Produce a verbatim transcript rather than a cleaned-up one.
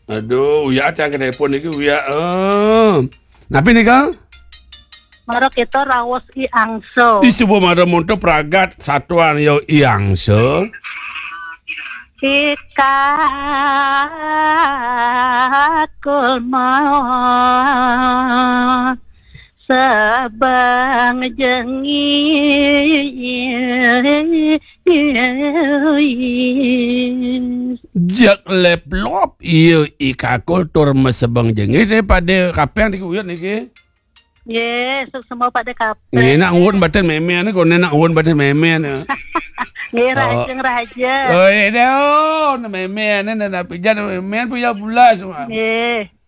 Aduh, uya ada ke telepon iki uya. Eh. Napi nih kang? Maro kita rawos i angso. Di sebuah mara monto pragat satuan yo iangse. Ika kulma sabang jengi Jak leplop iyo ika kultur mesebang jengis daripada kapeng di kuyat niki. Yes, semua pada kape. Ni nak ngun baten memen ko nak ngun baten memen. Ni raja raja. Oh, dah, na memen na na pijan memen punya bulas semua. Ni